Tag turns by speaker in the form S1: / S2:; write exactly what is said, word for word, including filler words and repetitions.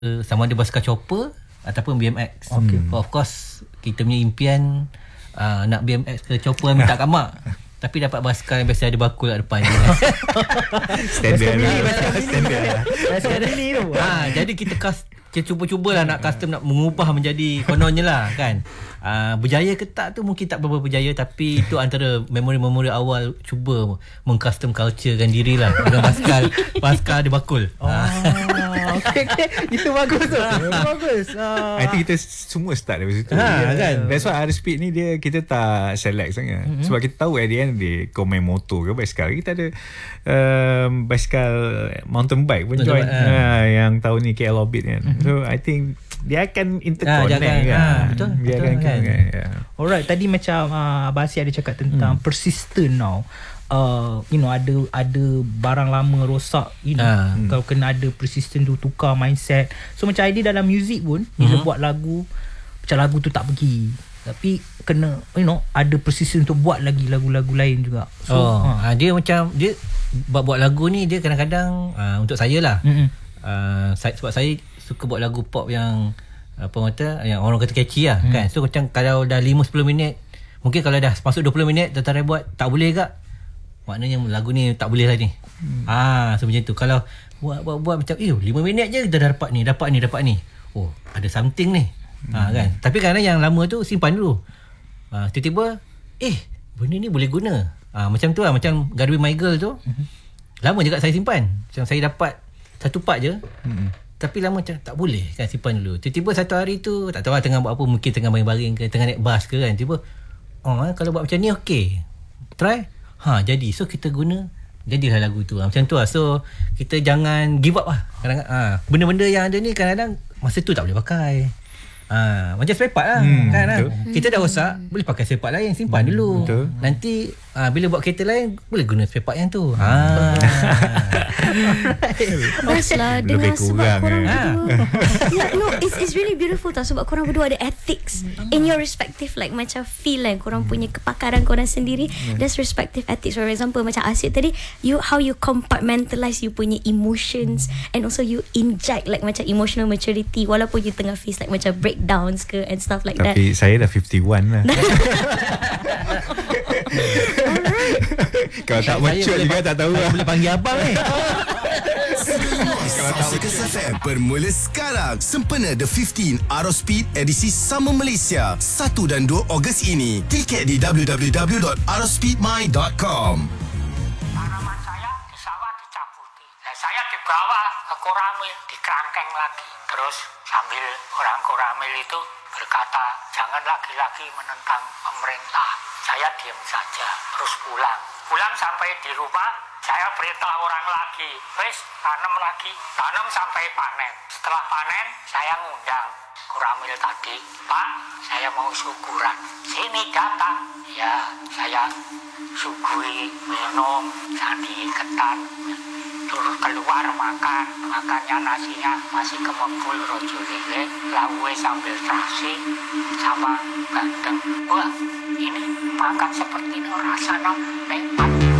S1: uh, sama ada basikal chopper ataupun B M X.
S2: Okay.
S1: But of course kita punya impian uh, nak B M X ke chopper minta kat mak. Tapi dapat basikal yang biasa ada bakul kat depan.
S2: Standard lah. Standard lah.
S3: Basikal mini tu.
S1: Ha, jadi kita kas, kita cuba-cubalah nak custom, nak mengubah menjadi kononnya lah kan. Uh, berjaya ke tak tu mungkin tak berapa berjaya, tapi itu antara memori-memori awal cuba mengcustom culturekan diri lah dengan basikal basikal ada bakul.
S3: Oh, okay, okay. Itu bagus tu. Itu bagus. Uh.
S2: I think kita semua start dari situ.
S1: Ha, kan?
S2: That's why R Speed ni dia kita tak select sangat. Mm-hmm. Sebab kita tahu at the end dia kau main motor ke basikal. Kita ada um, basikal mountain bike pun
S1: mountain
S2: join.
S1: bike,
S2: Ha, yang tahun ni K L Orbit kan. Mm-hmm. So I think dia akan interconnect
S1: ha, jangan,
S2: kan.
S1: Ha, betul.
S2: Dia
S1: betul
S2: akan
S1: kan.
S2: kan. Yeah.
S3: Alright, tadi macam uh, Abah Asyik ada cakap tentang hmm. persistent now. Uh, you know, ada ada barang lama rosak, you know,
S1: ha.
S3: kalau kena ada persistent tu, tukar mindset. So macam idea dalam music pun, bila
S1: hmm.
S3: buat lagu, macam lagu tu tak pergi, tapi kena, you know, ada persistent untuk buat lagi lagu-lagu lain juga. So
S1: oh,
S3: ha.
S1: ha, dia macam dia buat buat lagu ni, dia kadang-kadang uh, untuk saya lah. Mm-hmm. Uh, saya, sebab saya suka buat lagu pop yang apa kata, yang orang kata catchy lah, hmm. kan. So macam kalau dah lima sepuluh minit, mungkin kalau dah masuk dua puluh minit tentara buat tak boleh ke, maknanya lagu ni tak boleh lah ni. hmm. Ah, so macam tu. Kalau buat buat, buat macam eh lima minit je kita dah dapat ni, dapat ni, dapat ni, oh ada something ni. hmm. Ah, kan. Tapi kadang yang lama tu simpan dulu. Ah, tiba-tiba eh benda ni boleh guna. Ah, macam tu lah, macam Gotta Be My Girl tu. hmm. Lama juga saya simpan. Macam saya dapat satu part je. hmm. Tapi lama macam tak boleh kan, simpan dulu. Tiba-tiba satu hari tu tak tahu lah tengah buat apa, mungkin tengah baring-baring ke, tengah naik bas ke kan, tiba oh eh, kalau buat macam ni okey, try, ha jadi. So kita guna, jadilah lagu tu. Ha, macam tu lah. So kita jangan give up lah. Kadang-kadang ha, benda-benda yang ada ni kadang-kadang masa tu tak boleh pakai. Ha, macam spare part lah. hmm, kan, ha? Kita dah rosak, boleh pakai spare part lain, simpan dulu. Betul. Nanti ha, bila buat kereta lain, boleh guna spare part yang tu. Ha.
S4: Best lah dengan sebab korang
S1: ha.
S4: berdua. Yeah, no, it's it's really beautiful tau, sebab korang berdua ada ethics in your respective, like macam feel lah, korang punya kepakaran korang sendiri. There's respective ethics. For example, macam Asyik tadi, you how you compartmentalize you punya emotions, and also you inject like macam emotional maturity walaupun you tengah face like macam breakdowns ke and stuff like
S2: Tapi
S4: that.
S2: Tapi saya dah fifty-one lah. Kalau tak mature juga tak tahu lah.
S1: Boleh panggil abang ni.
S5: Success F M bermula sekarang. Sempena The fifteen Aerospeed edisi Summer Malaysia satu dan dua Ogos ini. Tiket di w w w dot aerospeedmy dot com.
S6: Tanaman saya di sawah dicabuti. Dan saya dibawa ke Koramil, dikerangkeng lagi. Terus sambil orang Koramil itu berkata, jangan lagi-lagi menentang pemerintah. Saya diam saja, terus pulang. Pulang sampai di rumah, saya perintah orang lagi, wes tanam lagi, tanam sampai panen. Setelah panen, saya ngundang Koramil tadi, Pak, saya mau syukuran. Sini datang. Ya, saya sugui minum, jadi ketan. Terus keluar makan, makannya nasinya masih kemebul rojo lele, lawe sambil terasi, sama bandeng. Wah, ini makan seperti ini rasanya nikmat.